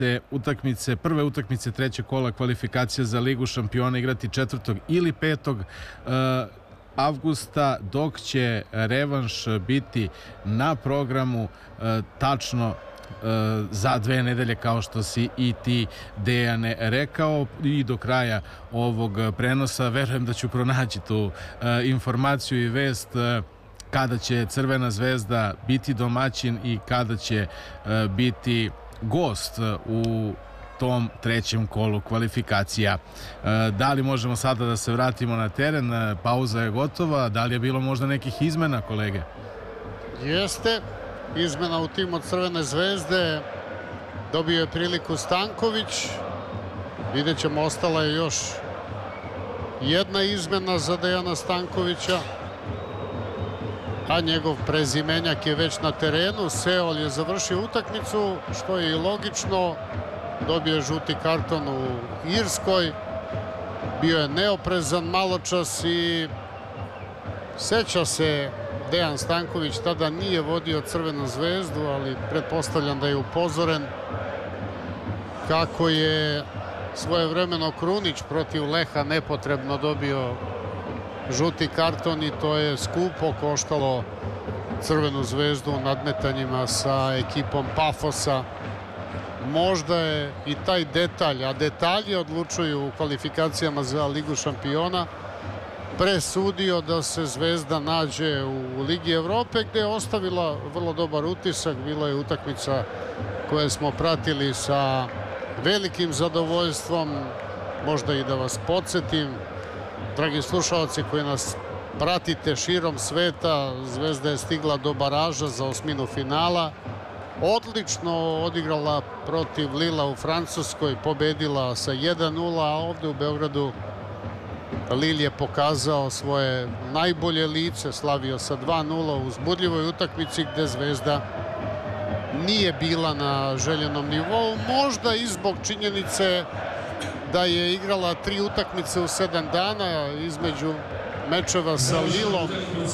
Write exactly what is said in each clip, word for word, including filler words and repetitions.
te utakmice, prve utakmice trećeg kola kvalifikacija za Ligu šampiona igrati četvrtog ili petog avgusta, dok će revanš biti na programu tačno za dve nedelje, kao što si i ti, Dejane, rekao. I do kraja ovog prenosa verujem da ću pronaći tu informaciju i vest kada će Crvena zvezda biti domaćin i kada će biti gost u tom trećem kolu kvalifikacija. Da li možemo sada da se vratimo na teren? Pauza je gotova. Da li je bilo možda nekih izmena, kolege? Jeste. Izmena u timu od Crvene zvezde. Dobio je priliku Stanković. Vidjet ćemo, ostala je još jedna izmena za Dejana Stankovića, a njegov prezimenjak je već na terenu. Seol je završio utakmicu, što je i logično. Dobio je žuti karton u Irskoj. Bio je neoprezan maločas i seća se Dejan Stanković, tada nije vodio Crvenu zvezdu, ali pretpostavljam da je upozoren kako je svojevremeno Krunić protiv Leha nepotrebno dobio žuti karton i to je skupo koštalo Crvenu zvezdu u nadmetanjima sa ekipom Pafosa. Možda je i taj detalj, a detalji odlučuju u kvalifikacijama za Ligu šampiona, presudio da se Zvezda nađe u Ligi Evrope, gde je ostavila vrlo dobar utisak. Bila je utakmica koje smo pratili sa velikim zadovoljstvom. Možda i da vas podsjetim, dragi slušalci koji nas pratite širom sveta, Zvezda je stigla do baraža za osminu finala. Odlično odigrala protiv Lila u Francuskoj, pobedila sa jedan nula, a ovde u Beogradu Lil je pokazao svoje najbolje lice, slavio sa dva nula u uzbudljivoj utakmici gde Zvezda nije bila na željenom nivou. Možda i zbog činjenice da je igrala tri utakmice u sedam dana između mečeva sa Lilom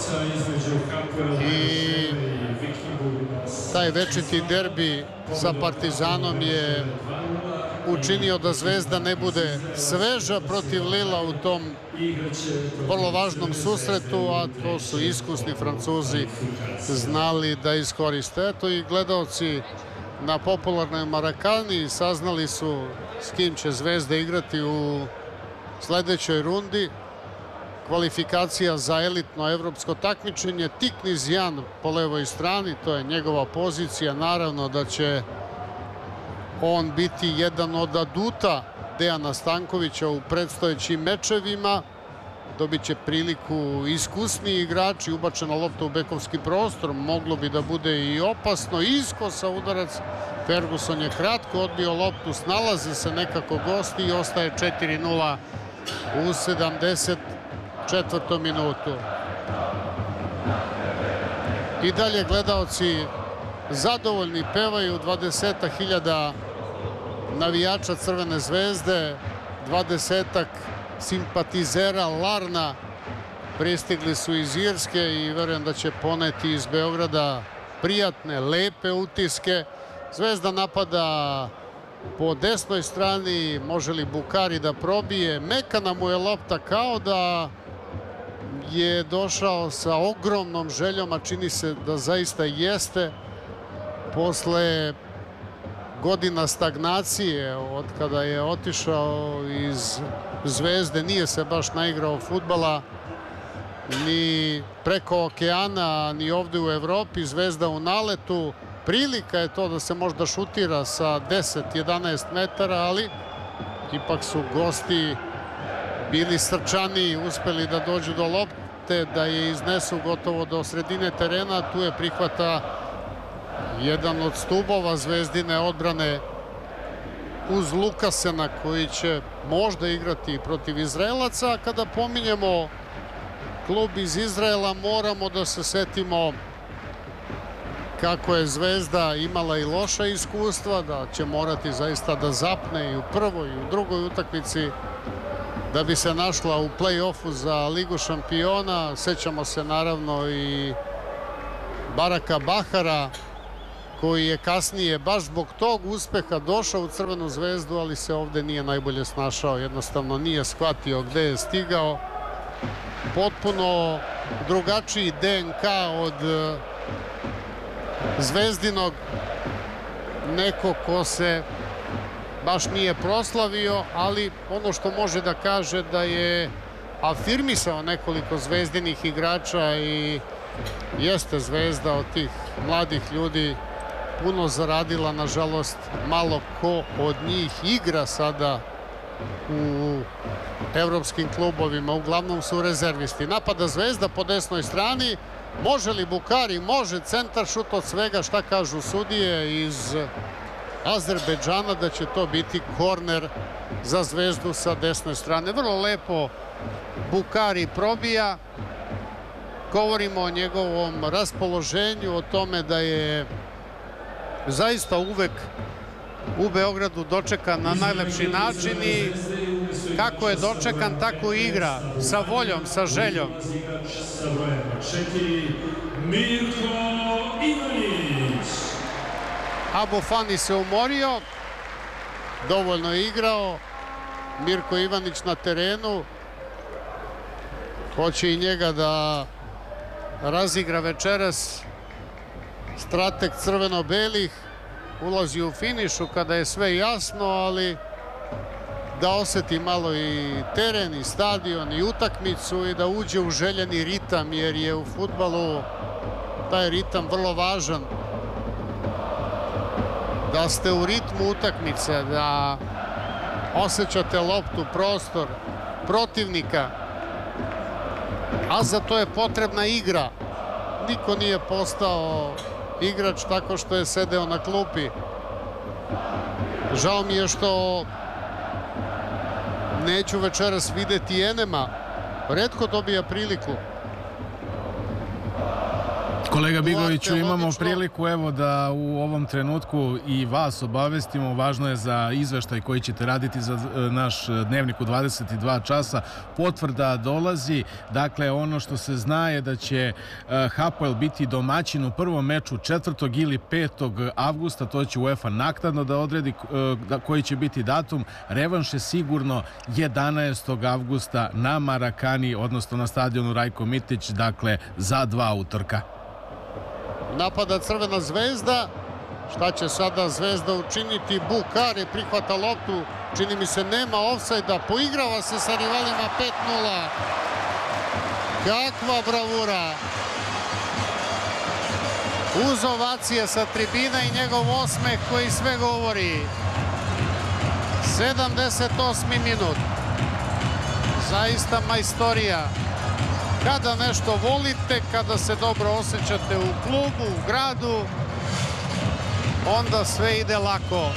i taj večiti derbi sa Partizanom je učinio da Zvezda ne bude sveža protiv Lila u tom vrlo važnom susretu, a to su iskusni Francuzi znali da iskoriste. Eto i gledaoci na popularnoj Marakani saznali su s kim će Zvezda igrati u sledećoj rundi. Kvalifikacija za elitno evropsko takmičenje. Tikniz Jan po levoj strani, to je njegova pozicija. Naravno da će on biti jedan od aduta Dejana Stankovića u predstojećim mečevima. Dobit će priliku iskusniji igrači, ubačena lopta u bekovski prostor, moglo bi da bude i opasno. Iskosa udarac, Ferguson je kratko odbio loptu, snalaze se nekako gosti i ostaje četiri nula u sedamdeset četvrtom minutu. I dalje gledaoci zadovoljni, pevaju. Dvadesetak hiljada navijača Crvene zvezde, dvadesetak simpatizera Larna pristigli su iz Irske i verujem da će poneti iz Beograda prijatne, lepe utiske. Zvezda napada po desnoj strani, može li Bukari da probije? Mekana mu je lopta, kao da je došao sa ogromnom željom, a čini se da zaista jeste. Posle godina stagnacije, od kada je otišao iz Zvezde, nije se baš naigrao fudbala ni preko okeana, ni ovde u Evropi. Zvezda u naletu. Prilika je to da se možda šutira sa deset jedanaest metara, ali ipak su gosti bili srčani, uspeli da dođu do lopte, da je iznesu gotovo do sredine terena. Tu je prihvata jedan od stubova Zvezdine odbrane uz Lukasena, koji će možda igrati protiv Izraelaca. Kada pominjemo klub iz Izraela, moramo da se setimo kako je Zvezda imala i loša iskustva, da će morati zaista da zapne i u prvoj i u drugoj utakmici da bi se našla u play-offu za Ligu šampiona. Sećamo se naravno i Baraka Bahara koji je kasnije baš zbog tog uspeha došao u Crvenu zvezdu, ali se ovde nije najbolje snašao. Jednostavno nije shvatio gde je stigao. Potpuno drugačiji D N K od Zvezdinog. Neko ko se baš nije proslavio, ali ono što može da kaže da je afirmisao nekoliko Zvezdinih igrača i jeste Zvezda od tih mladih ljudi puno zaradila. Nažalost, malo ko od njih igra sada u evropskim klubovima, uglavnom su rezervisti. Napada Zvezda po desnoj strani. Može li Bukari? Može. Centar šut od svega. Šta kažu sudije iz Azerbejdžana? Da će to biti korner za Zvezdu sa desne strane. Vrlo lepo Bukari probija. Govorimo o njegovom raspoloženju, o tome da je zaista uvek u Beogradu dočekan na najlepši način i kako je dočekan, tako i igra, sa voljom, sa željom. Abu Fani se umorio, dovoljno je igrao. Mirko Ivanić na terenu. Hoće i njega da razigra večeras strateg crveno-belih. Ulazi u finišu kada je sve jasno, ali da oseti malo i teren, i stadion, i utakmicu i da uđe u željeni ritam, jer je u fudbalu taj ritam vrlo važan. Da ste u ritmu utakmice, da osjećate loptu, prostor protivnika, a za to je potrebna igra. Niko nije postao igrač tako što je sedeo na klupi. Žao mi je što neću večeras videti Enema. Retko dobija priliku. Kolega Bigoviću, imamo priliku evo da u ovom trenutku i vas obavestimo. Važno je za izveštaj koji ćete raditi za naš dnevnik u dvadeset dva časa. Potvrda dolazi. Dakle, ono što se zna je da će Hapoel biti domaćin u prvom meču četvrtog ili petog avgusta. To će UEFA naknadno da odredi koji će biti datum. Revanš je sigurno jedanaestog avgusta na Marakani, odnosno na stadionu Rajko Mitić, dakle za dva utorka. Napada Crvena zvezda. Šta će sada Zvezda učiniti? Bukari prihvata loptu. Čini mi se nema ofsajda. Poigrava se sa rivalima pet nula. Kakva bravura. Uz ovacije sa tribina i njegov osmeh koji sve govori. sedamdeset osmi minut. Zaista majstorija. Kada nešto volite, kada se dobro osjećate u klubu, u gradu, onda sve ide lako.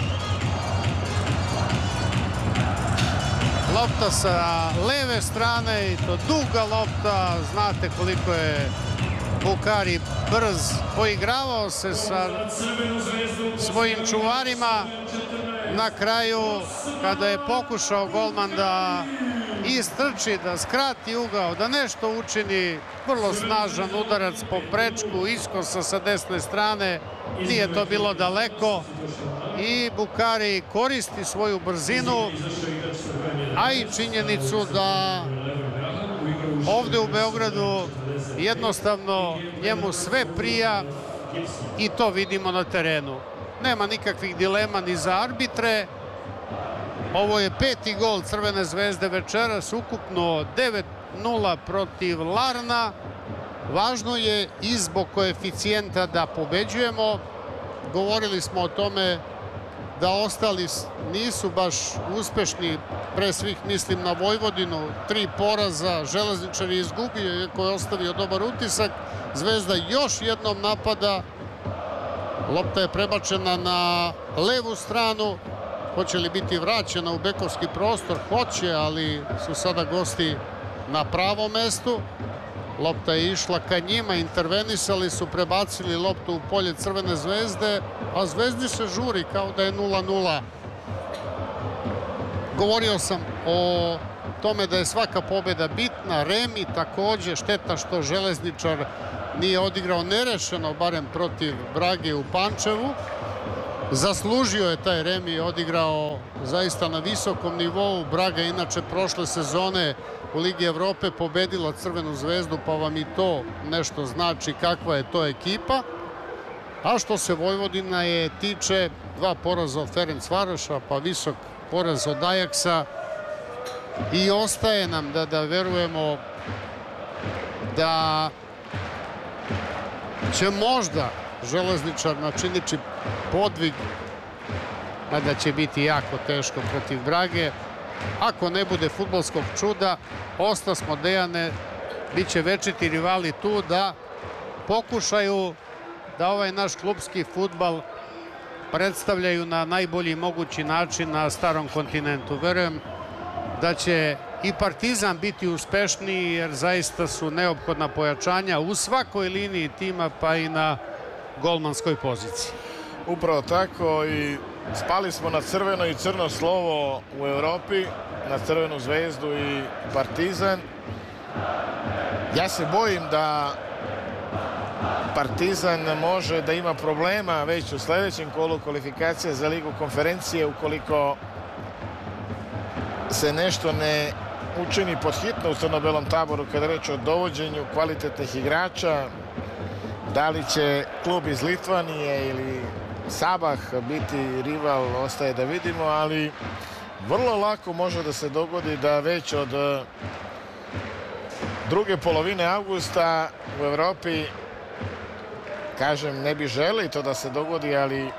Lopta sa leve strane i to duga lopta. Znate koliko je Bukari brz. Poigravao se sa svojim čuvarima. Na kraju, kada je pokušao golman da istrči, da skrati ugao, da nešto učini, vrlo snažan udarac po prečku, iskosa sa desne strane, nije to bilo daleko i Bukari koristi svoju brzinu, a i činjenicu da ovde u Beogradu jednostavno njemu sve prija i to vidimo na terenu. Nema nikakvih dilema ni za arbitre. Ovo je peti gol Crvene zvezde večeras, ukupno devet nula protiv Larna. Važno je i zbog koeficijenta da pobeđujemo. Govorili smo o tome da ostali nisu baš uspešni, pre svih mislim na Vojvodinu. Tri poraza, Železničar je izgubio, iako je ostavio dobar utisak. Zvezda još jednom napada. Lopta je prebačena na levu stranu. Hoće li biti vraćena u bekovski prostor? Hoće, ali su sada gosti na pravom mestu. Lopta je išla ka njima, intervenisali su, prebacili loptu u polje Crvene zvezde, a Zvezdi se žuri kao da je nula nula. Govorio sam o tome da je svaka pobjeda bitna. Remi također, šteta što Železničar nije odigrao nerešeno, barem protiv Brage u Pančevu. Zaslužio je taj remi, odigrao zaista na visokom nivou. Braga inače prošle sezone u Ligi Evrope pobedila Crvenu zvezdu, pa vam i to nešto znači kakva je to ekipa. A što se Vojvodina je tiče, dva poraza od Ferencvaroša, pa visok poraz od Ajaksa. I ostaje nam da, da verujemo da će možda Železničar načiniti podvig, mada će biti jako teško protiv Brage. Ako ne bude fudbalskog čuda, osta smo, Dejane, bit će večiti rivali tu da pokušaju da ovaj naš klubski fudbal predstavljaju na najbolji mogući način na starom kontinentu. Verujem da će i Partizan biti uspešniji, jer zaista su neophodna pojačanja u svakoj liniji tima, pa i na golmanskoj poziciji. Upravo tako, i spali smo na crveno i crno slovo u Europi, na Crvenu zvezdu i Partizan. Ja se bojim da Partizan može da ima problema već u sljedećem kolu kvalifikacije za Ligu konferencije ukoliko se nešto ne učini pod hitno u crno-belom taboru kada je reč o dovođenju kvalitetnih igrača. Da li će klub iz Litvanije ili Sabah biti rival, ostaje da vidimo, ali vrlo lako može da se dogodi da već od druge polovine avgusta u Evropi, kažem, ne bi želi to da se dogodi, ali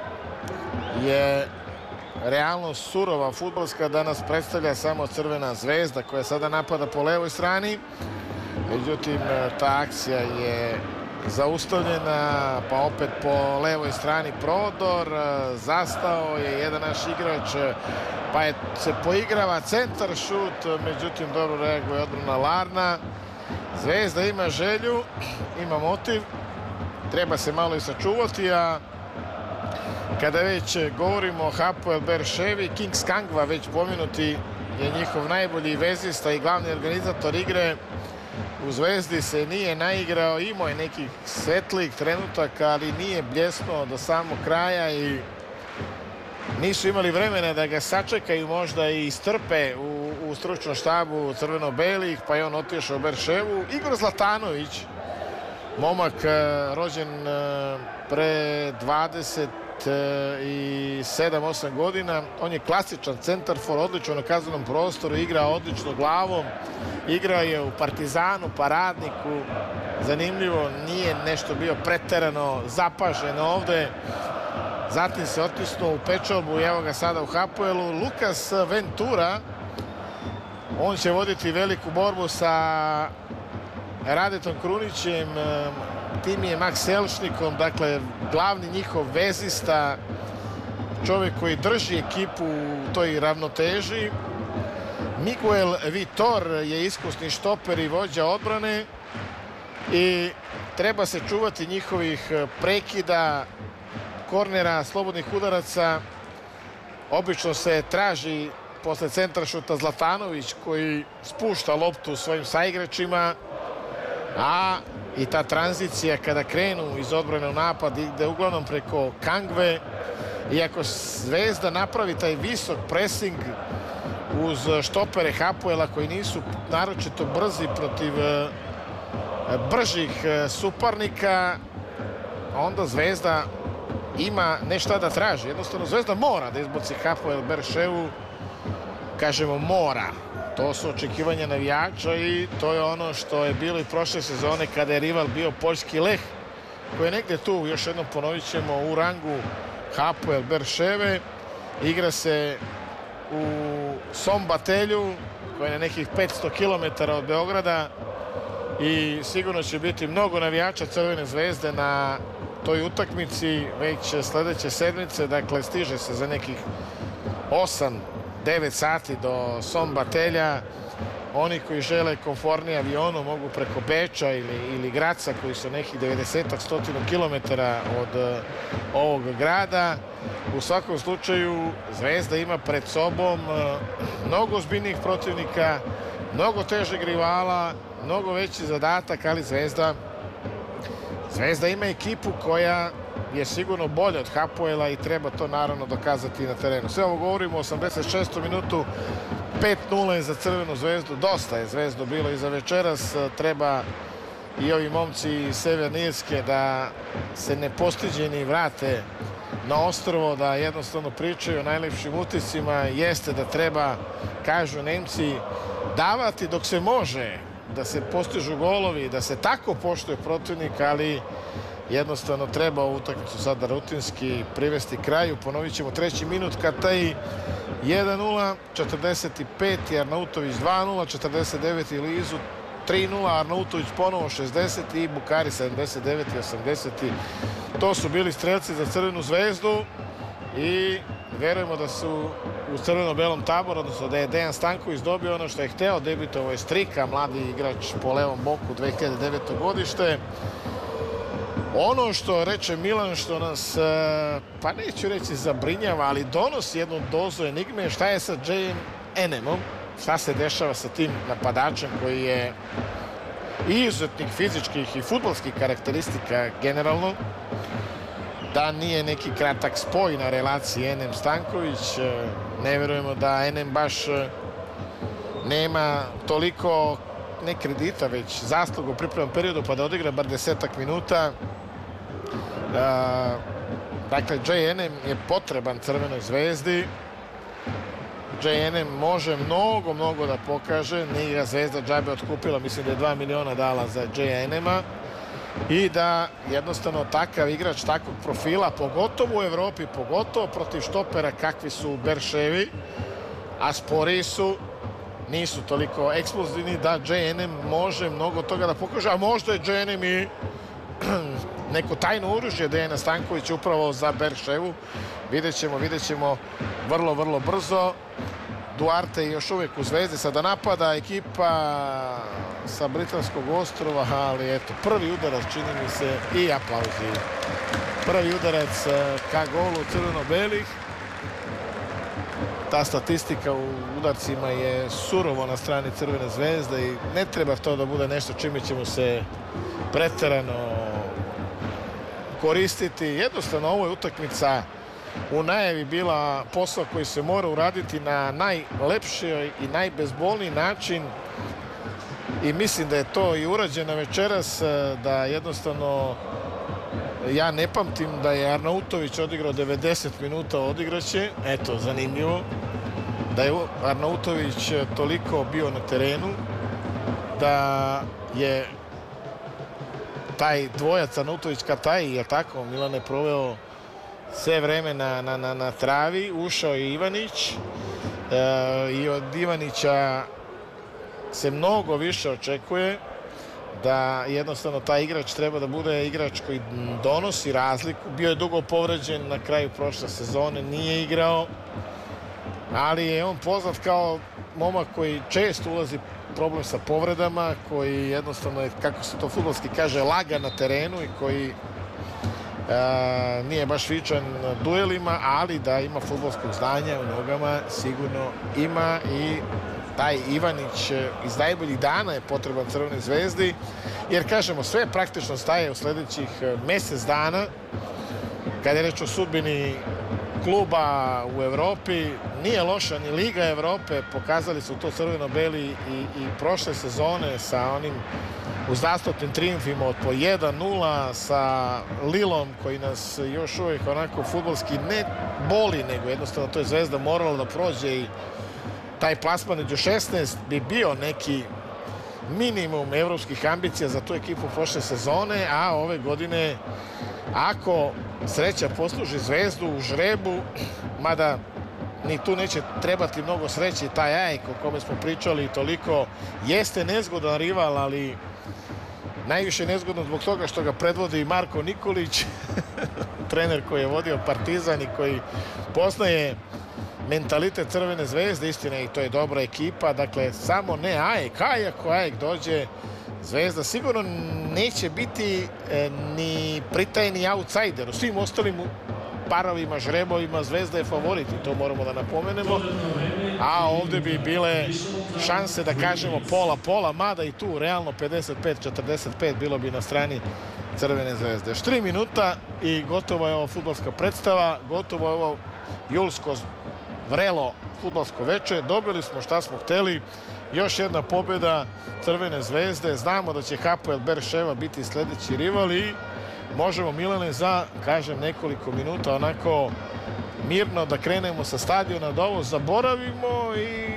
je realnost surova fudbalska, da nas predstavlja samo Crvena zvezda koja sada napada po levoj strani. Međutim, ta akcija je zaustavljena, pa opet po levoj strani prodor, zastao je jedan naš igrač, pa je, se poigrava centar šut, međutim dobro reaguje odbrana Larna. Zvezda ima želju, ima motiv, treba se malo i sačuvati, a kada već govorimo o Hapoel Berševi, Kings Kangva, već pomenuti, je njihov najbolji vezista i glavni organizator igre. U Zvezdi se nije naigrao, imao je nekih svetlih trenutaka, ali nije bljesnuo do samog kraja i nisu imali vremena da ga sačekaju, možda i istrpe u, u stručnom štabu crveno-belih, pa je on otišao u Berševu. Igor Zlatanović, momak rođen pre dvadeset sedam osam godina, on je klasičan centarfor, odličan na kaznenom prostoru, igra odlično glavom, igra je u Partizanu, pa Radniku, zanimljivo, nije nešto bio preterano zapažen ovde, zatim se otisnuo u Pečorbu i evo ga sada u Hapoelu. Lukas Ventura, on će voditi veliku borbu sa Radetom Krunićem, tim je Max Elšnikom, dakle glavni njihov vezista, čovjek koji drži ekipu u toj ravnoteži. Miguel Vitor je iskusni štoper i vođa odbrane i treba se čuvati njihovih prekida, kornera, slobodnih udaraca. Obično se traži posle centra šuta Zlatanović koji spušta loptu svojim saigračima, a i ta tranzicija kada krenu iz odbrane u napad ide uglavnom preko Kangve. Iako Zvezda napravi taj visok presing uz štopere Hapoela koji nisu naročito brzi protiv bržih suparnika, onda Zvezda ima nešto da traži. Jednostavno Zvezda mora da izbaci Hapoel Berševu, kažemo mora. To su očekivanja navijača i to je ono što je bilo i prošle sezone kada je rival bio poljski Leh, koji je negde tu, još jednom ponovit ćemo, u rangu Hapoel Berševe. Igra se u Sombatelju, koji je na nekih petsto kilometara od Beograda i sigurno će biti mnogo navijača Crvene zvezde na toj utakmici već sledeće sedmice. Dakle, stiže se za nekih osam devet sati do Sombatelja Oni koji žele komfornije avionom mogu preko Beča ili, ili Graca, koji su nekih devedeset stotinu kilometara od uh, ovog grada. U svakom slučaju Zvezda ima pred sobom uh, mnogo ozbiljnijih protivnika, mnogo težeg rivala, mnogo veći zadatak, ali Zvezda, Zvezda ima ekipu koja je sigurno bolja od Hapoela i treba to naravno dokazati na terenu. Sve ovo govorimo u osamdeset šestoj minutu, pet nula je za Crvenu Zvezdu, dosta je Zvezdu bilo i za večeras. Treba i ovi momci iz Severne Irske da se nepostiđeni vrate na ostrvo, da jednostavno pričaju o najlepšim utiscima. Jeste da treba, kažu Nemci, davati dok se može, da se postižu golovi, da se tako poštuje protivnik, ali jednostavno treba ovu utakmicu sada rutinski privesti kraju. Ponovit ćemo treći minut, Katai jedan nula, četrdeset pet Arnautović dva nula, četrdeset devet Lizu tri nula, Arnautović ponovo šezdeset i Bukari sedamdeset devet i osamdeset. To su bili strelci za Crvenu Zvezdu i verujemo da su u crveno-belom taboru, odnosno da je Dejan Stanković dobio ono što je hteo. Debitovao je Strika, mladi igrač po levom boku, dve hiljade deveto godište. Ono što reče Milan, što nas, pa neću reći zabrinjava, ali donosi jednu dozu enigme, šta je sa Jayem Enemom, šta se dešava sa tim napadačem koji je izuzetnih fizičkih i fudbalskih karakteristika generalno, da nije neki kratak spoj na relaciji Enem-Stanković. Ne verujemo da Enem baš nema toliko, ne kredita, već zaslugu u pripremnom periodu, pa da odigra bar desetak minuta. Dakle, Jay Enem je potreban Crvenoj Zvezdi. Jay Enem može mnogo, mnogo da pokaže. Nije ga Zvezda džabe otkupila, mislim da je dva miliona dala za Jay Enema. I da jednostavno takav igrač, takvog profila, pogotovo u Evropi, pogotovo protiv štopera kakvi su Berševi, a sporiji su, nisu toliko eksplozivni, da Jay Enem može mnogo toga da pokaže, a možda je Jay Enem i neko tajno oružje Dejana Stankovića upravo za Berševu. Vidjet ćemo, vidjet ćemo vrlo, vrlo brzo. Duarte još uvijek u Zvezdi, sada napada ekipa sa Britanskog ostrova, ali eto, prvi udarac čini mi se i aplauzi. Prvi udarac ka golu crveno-belih. Ta statistika u udarcima je surovo na strani Crvene Zvezde i ne treba to da bude nešto čime ćemo se preterano koristiti. Jednostavno, ovo je utakmica u najavi bila posao koji se mora uraditi na najlepši i najbezbolniji način i mislim da je to i urađeno večeras, da jednostavno ja ne pamtim da je Arnautović odigrao devedeset minuta, odigraće. Eto, zanimljivo da je Arnautović toliko bio na terenu, da je taj dvojac Arnautović-Katai, je tako, Milan je proveo sve vreme na, na, na, na travi. Ušao je Ivanić e, i od Ivanića se mnogo više očekuje, da jednostavno taj igrač treba da bude igrač koji donosi razliku. Bio je dugo povređen na kraju prošle sezone, nije igrao, ali je on poznat kao momak koji često ulazi problem sa povredama, koji jednostavno je, kako se to fudbalski kaže, laga na terenu i koji e, nije baš vičan duelima, ali da ima fudbalskog znanja u nogama sigurno ima i taj Ivanić iz najboljih dana je potreban Crvenoj Zvezdi, jer kažemo sve praktično staje u sljedećih mjesec dana. Kada je reč o sudbini kluba u Evropi, nije loša ni Liga Evrope, pokazali su to crveno-beli i, i prošle sezone sa onim uzastopnim trijumfima od po jedan nula, sa Lilom koji nas još uvijek onako fudbalski ne boli, nego jednostavno to je Zvezda morala da prođe i taj plasman među šesnaest bi bio neki minimum evropskih ambicija za tu ekipu prošle sezone, a ove godine, ako sreća posluži Zvezdu u žrebu, mada ni tu neće trebati mnogo sreće, taj Ajek o kome smo pričali toliko jeste nezgodan rival, ali najviše nezgodno zbog toga što ga predvodi Marko Nikolić, trener koji je vodio Partizan i koji poznaje mentalitet Crvene zvezde, istina i to je dobra ekipa, dakle samo ne AEK, a ako AEK dođe, Zvezda sigurno neće biti e, ni pritajni outsider. U svim ostalim parovima, žrebovima Zvezda je favorit i to moramo da napomenemo. A ovde bi bile šanse da kažemo pola-pola, mada i tu realno pedeset pet četrdeset pet bilo bi na strani Crvene zvezde. Još tri minuta i gotovo je ovo fudbalska predstava, gotovo je ovo julsko vrelo fudbalsko veče. Dobili smo šta smo hteli. Još jedna pobjeda Crvene zvezde. Znamo da će Hapoel Berševa biti sledeći rival i možemo, Milane, za, kažem, nekoliko minuta onako mirno da krenemo sa stadiona, da ovo zaboravimo i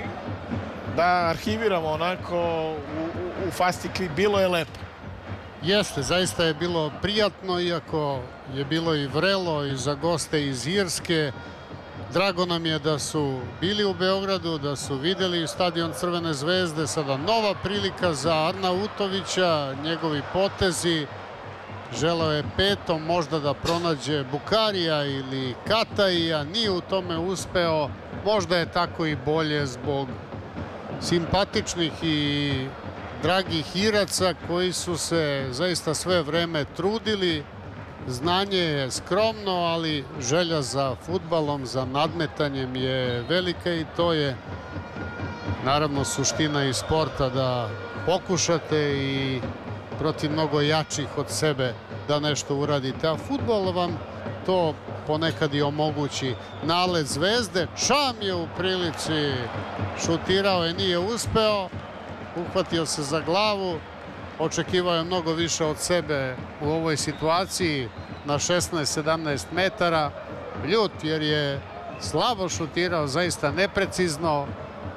da arhiviramo onako u, u, u fascikli. Bilo je lepo. Jeste, zaista je bilo prijatno, iako je bilo i vrelo i za goste iz Irske. Drago nam je da su bili u Beogradu, da su videli stadion Crvene zvezde. Sada nova prilika za Arnautovića, njegovi potezi. Želeo je petom možda da pronađe Bukarija ili Kataija, nije u tome uspeo. Možda je tako i bolje zbog simpatičnih i dragih Iraca koji su se zaista sve vreme trudili. Znanje je skromno, ali želja za fudbalom, za nadmetanjem je velika i to je naravno suština i sporta, da pokušate i protiv mnogo jačih od sebe da nešto uradite. A fudbal vam to ponekad i omogući. Nalet Zvezde, Šam je u prilici, šutirao je, nije uspeo, uhvatio se za glavu. Očekivao je mnogo više od sebe u ovoj situaciji na šesnaest sedamnaest metara. Ljut jer je slabo šutirao, zaista neprecizno.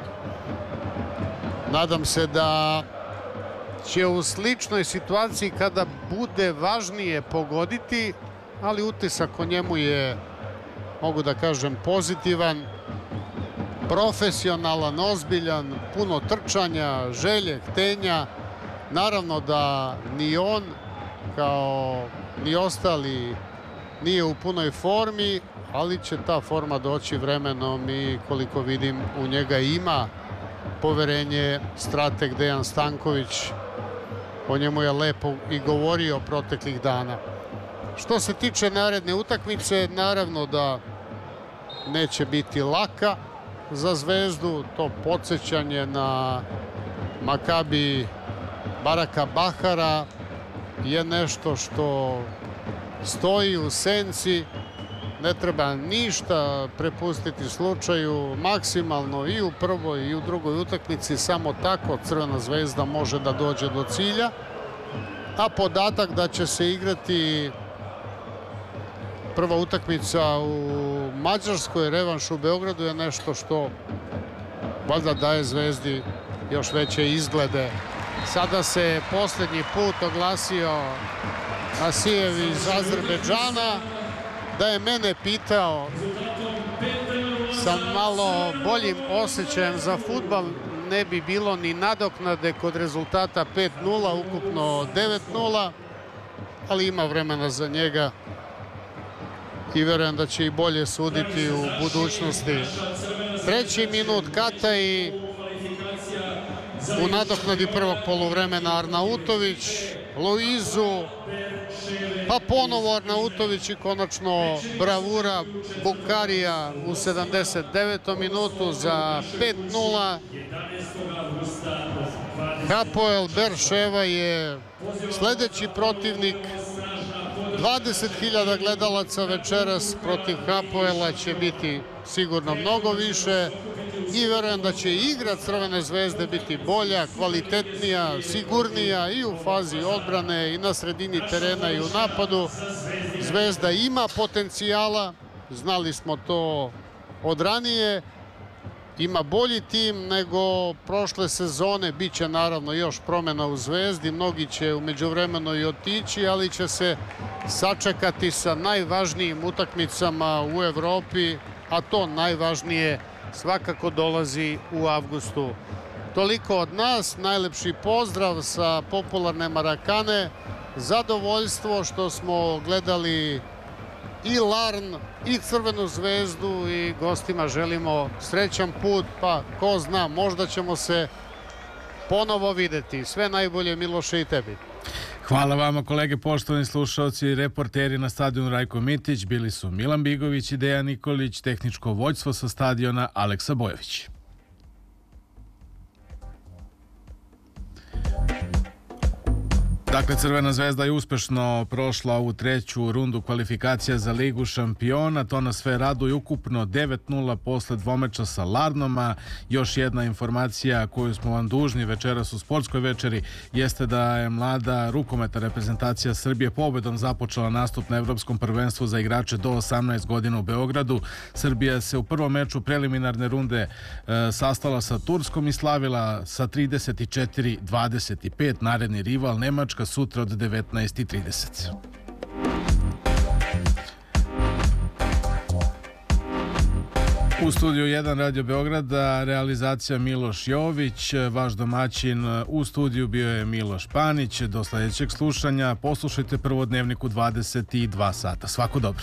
Nadam se da će u sličnoj situaciji kada bude važnije pogoditi, ali utisak o njemu je, mogu da kažem, pozitivan, profesionalan, ozbiljan, puno trčanja, želje, htenja. Naravno da ni on, kao ni ostali, nije u punoj formi, ali će ta forma doći vremenom i koliko vidim u njega ima poverenje strateg Dejan Stanković. O njemu je lepo i govorio proteklih dana. Što se tiče naredne utakmice, naravno da neće biti laka za Zvezdu. To podsjećanje na Makabi Baraka Bahara je nešto što stoji u senci. Ne treba ništa prepustiti slučaju, maksimalno i u prvoj i u drugoj utakmici. Samo tako Crvena zvezda može da dođe do cilja. A podatak da će se igrati prva utakmica u Mađarskoj, revanš u Beogradu, je nešto što valjda daje Zvezdi još veće izglede. Sada se posljednji put oglasio Asijev iz Azerbejdžana. Da je mene pitao sa malo boljim osjećajem za fudbal, ne bi bilo ni nadoknade kod rezultata pet nula, ukupno devet nula, ali ima vremena za njega i verujem da će i bolje suditi u budućnosti. Treći minut Kataj u nadoknadi prvog poluvremena Arnautović, Luizu, pa ponovo Arnautović i konačno bravura Bukarija u sedamdeset devetom minutu za pet nula. Hapoel Berševa je sledeći protivnik. dvadeset hiljada gledalaca večeras, protiv Hapoela će biti sigurno mnogo više i verujem da će igra Crvene zvezde biti bolja, kvalitetnija, sigurnija i u fazi odbrane i na sredini terena i u napadu. Zvezda ima potencijala, znali smo to od ranije, ima bolji tim nego prošle sezone. Biće naravno još promjena u Zvezdi, mnogi će u međuvremenu i otići, ali će se sačekati sa najvažnijim utakmicama u Evropi, a to najvažnije svakako dolazi u avgustu. Toliko od nas, najlepši pozdrav sa popularne Marakane. Zadovoljstvo što smo gledali i Larn i Crvenu zvezdu i gostima želimo srećan put, pa ko zna, možda ćemo se ponovo videti. Sve najbolje, Miloše, i tebi. Hvala vama, kolege, poštovani slušalci. Reporteri na stadionu Rajko Mitić bili su Milan Bigović i Dejan Nikolić, tehničko vođstvo sa stadiona Aleksa Bojović. Dakle, Crvena zvezda je uspešno prošla u treću rundu kvalifikacija za Ligu šampiona. To nas sve raduje, ukupno devet nula posle dvomeča sa Larnom. A još jedna informacija koju smo vam dužni večeras u sportskoj večeri jeste da je mlada rukometna reprezentacija Srbije pobedom započela nastup na Evropskom prvenstvu za igrače do osamnaest godina u Beogradu. Srbija se u prvom meču preliminarne runde e, sastala sa Turskom i slavila sa trideset četiri dvadeset pet. Naredni rival Nemačka sutra od devetnaest i trideset. U studiju jedan Radio Beograda, realizacija Miloš Jović, vaš domaćin u studiju bio je Miloš Panić. Do sledećeg slušanja poslušajte prvo Dnevnik u dvadeset dva sata. Svako dobro.